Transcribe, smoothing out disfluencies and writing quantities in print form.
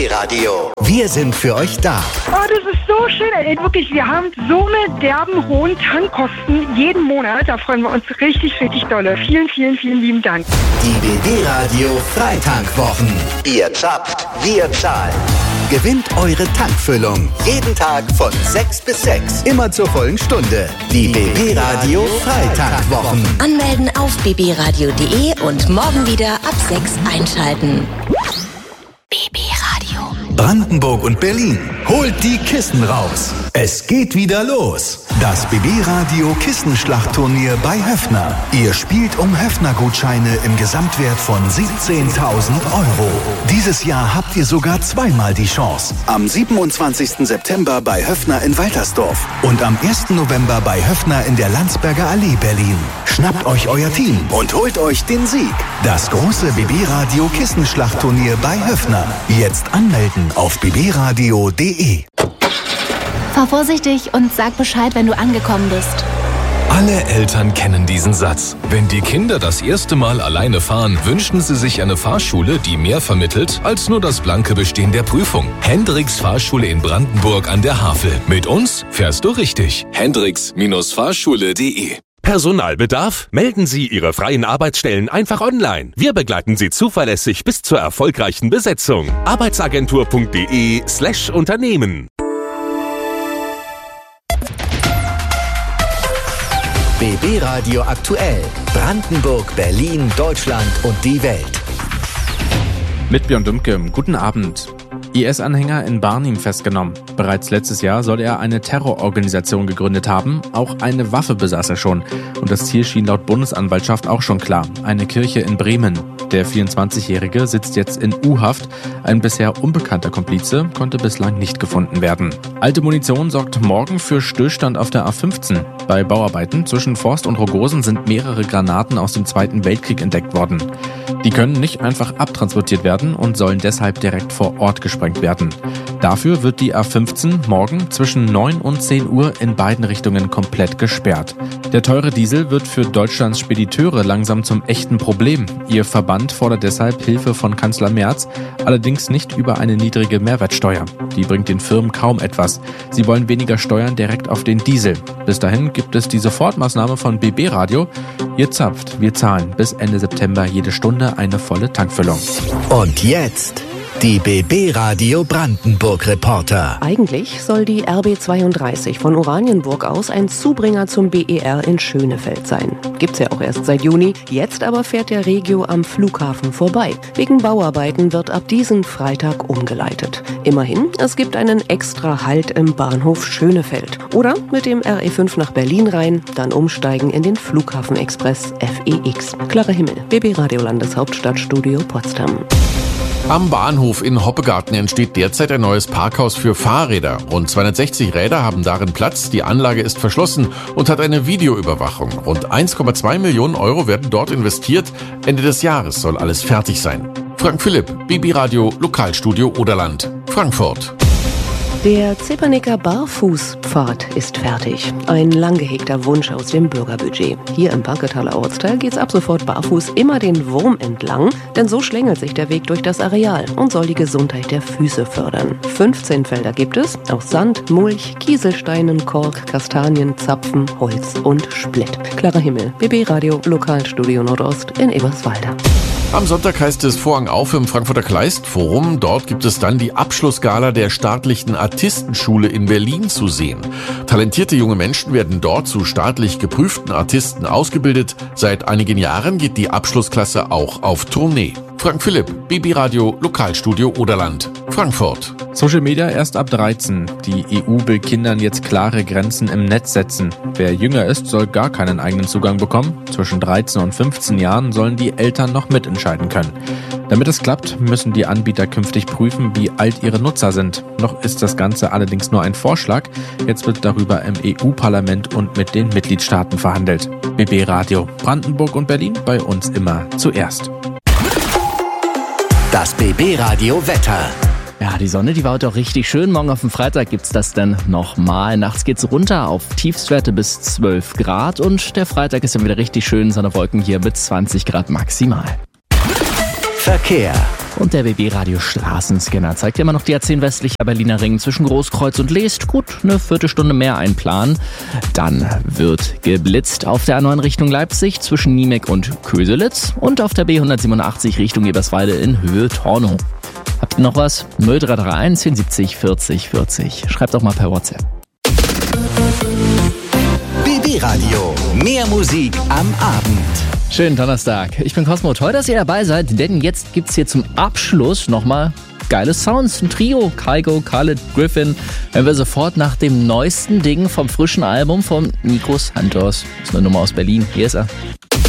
Radio. Wir sind für euch da. Oh, das ist so schön. Ey, wirklich, wir haben so eine derben hohen Tankkosten jeden Monat. Da freuen wir uns richtig, richtig dolle. Vielen, vielen, vielen lieben Dank. Die BB Radio Freitankwochen. Ihr zapft, wir zahlen. Gewinnt eure Tankfüllung. Jeden Tag von 6 bis 6. Immer zur vollen Stunde. Die BB Radio Freitankwochen. Anmelden auf bbradio.de und morgen wieder ab 6 einschalten. BB Radio. Brandenburg und Berlin. Holt die Kissen raus. Es geht wieder los. Das BB Radio Kissenschlachtturnier bei Höffner. Ihr spielt um Höffner-Gutscheine im Gesamtwert von 17.000 €. Dieses Jahr habt ihr sogar zweimal die Chance. Am 27. September bei Höffner in Waltersdorf und am 1. November bei Höffner in der Landsberger Allee, Berlin. Schnappt euch euer Team und holt euch den Sieg. Das große BB Radio Kissenschlachtturnier bei Höffner. Jetzt anmelden auf bbradio.de. Fahr vorsichtig und sag Bescheid, wenn du angekommen bist. Alle Eltern kennen diesen Satz. Wenn die Kinder das erste Mal alleine fahren, wünschen sie sich eine Fahrschule, die mehr vermittelt als nur das blanke Bestehen der Prüfung. Hendricks Fahrschule in Brandenburg an der Havel. Mit uns fährst du richtig. Hendricks-Fahrschule.de. Personalbedarf? Melden Sie Ihre freien Arbeitsstellen einfach online. Wir begleiten Sie zuverlässig bis zur erfolgreichen Besetzung. Arbeitsagentur.de/Unternehmen. BB Radio aktuell. Brandenburg, Berlin, Deutschland und die Welt. Mit Björn Dümke, guten Abend. IS-Anhänger in Barnim festgenommen. Bereits letztes Jahr soll er eine Terrororganisation gegründet haben. Auch eine Waffe besaß er schon. Und das Ziel schien laut Bundesanwaltschaft auch schon klar. Eine Kirche in Bremen. Der 24-Jährige sitzt jetzt in U-Haft. Ein bisher unbekannter Komplize konnte bislang nicht gefunden werden. Alte Munition sorgt morgen für Stillstand auf der A15. Bei Bauarbeiten zwischen Forst und Rogosen sind mehrere Granaten aus dem Zweiten Weltkrieg entdeckt worden. Die können nicht einfach abtransportiert werden und sollen deshalb direkt vor Ort gesprengt werden. Dafür wird die A15 morgen zwischen 9 und 10 Uhr in beiden Richtungen komplett gesperrt. Der teure Diesel wird für Deutschlands Spediteure langsam zum echten Problem. Ihr Verband fordert deshalb Hilfe von Kanzler Merz, allerdings nicht über eine niedrige Mehrwertsteuer. Die bringt den Firmen kaum etwas. Sie wollen weniger Steuern direkt auf den Diesel. Bis dahin gibt es die Sofortmaßnahme von BB Radio. Ihr zapft, wir zahlen. Bis Ende September jede Stunde eine volle Tankfüllung. Und jetzt die BB Radio Brandenburg Reporter. Eigentlich soll die RB 32 von Oranienburg aus ein Zubringer zum BER in Schönefeld sein. Gibt's ja auch erst seit Juni. Jetzt aber fährt der Regio am Flughafen vorbei. Wegen Bauarbeiten wird ab diesem Freitag umgeleitet. Immerhin, es gibt einen extra Halt im Bahnhof Schönefeld. Oder mit dem RE5 nach Berlin rein, dann umsteigen in den Flughafenexpress FEX. Klarer Himmel, BB Radio Landeshauptstadtstudio Potsdam. Am Bahnhof in Hoppegarten entsteht derzeit ein neues Parkhaus für Fahrräder. Rund 260 Räder haben darin Platz, die Anlage ist verschlossen und hat eine Videoüberwachung. Rund 1,2 Millionen € werden dort investiert. Ende des Jahres soll alles fertig sein. Frank Philipp, BB Radio, Lokalstudio Oderland, Frankfurt. Der Zepernicker Barfußpfad ist fertig. Ein lang gehegter Wunsch aus dem Bürgerbudget. Hier im Parkethaler Ortsteil geht's ab sofort barfuß immer den Wurm entlang, denn so schlängelt sich der Weg durch das Areal und soll die Gesundheit der Füße fördern. 15 Felder gibt es, aus Sand, Mulch, Kieselsteinen, Kork, Kastanien, Zapfen, Holz und Splitt. Klarer Himmel, BB Radio, Lokalstudio Nordost in Eberswalde. Am Sonntag heißt es Vorhang auf im Frankfurter Kleistforum. Dort gibt es dann die Abschlussgala der staatlichen Artistenschule in Berlin zu sehen. Talentierte junge Menschen werden dort zu staatlich geprüften Artisten ausgebildet. Seit einigen Jahren geht die Abschlussklasse auch auf Tournee. Frank Philipp, BB Radio, Lokalstudio Oderland, Frankfurt. Social Media erst ab 13. Die EU will Kindern jetzt klare Grenzen im Netz setzen. Wer jünger ist, soll gar keinen eigenen Zugang bekommen. Zwischen 13 und 15 Jahren sollen die Eltern noch mitentscheiden können. Damit es klappt, müssen die Anbieter künftig prüfen, wie alt ihre Nutzer sind. Noch ist das Ganze allerdings nur ein Vorschlag. Jetzt wird darüber im EU-Parlament und mit den Mitgliedstaaten verhandelt. BB Radio, Brandenburg und Berlin, bei uns immer zuerst. Das BB Radio Wetter. Ja, die Sonne, die war heute auch richtig schön. Morgen auf dem Freitag gibt's das dann nochmal. Nachts geht's runter auf Tiefstwerte bis 12 Grad und der Freitag ist dann wieder richtig schön. Sonnenwolken hier mit 20 Grad maximal. Verkehr. Und der BB-Radio Straßenscanner zeigt immer noch die A10 westlicher Berliner Ring zwischen Großkreuz und Leest. Gut, eine Viertelstunde mehr einplanen. Dann wird geblitzt auf der A9 Richtung Leipzig zwischen Niemek und Köselitz und auf der B187 Richtung Eberswalde in Höhe Tornow. Habt ihr noch was? 0331 1070 40 40. Schreibt doch mal per WhatsApp. BB Radio. Mehr Musik am Abend. Schönen Donnerstag. Ich bin Cosmo. Toll, dass ihr dabei seid, denn jetzt gibt's hier zum Abschluss nochmal geile Sounds. Ein Trio, Kygo, Khaled, Griffin. Wenn wir sofort nach dem neuesten Ding vom frischen Album von Nico Santos. Das ist eine Nummer aus Berlin. Hier ist er.